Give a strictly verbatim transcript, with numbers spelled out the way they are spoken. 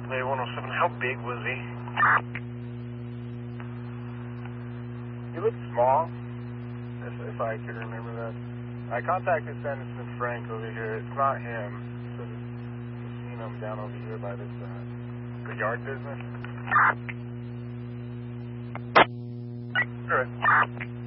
Play one oh seven, how big was he? He looked small, if, if I could remember that. I contacted Sanderson Frank over here. It's not him. So just seen him down over here by this, uh, the yard business. Sure.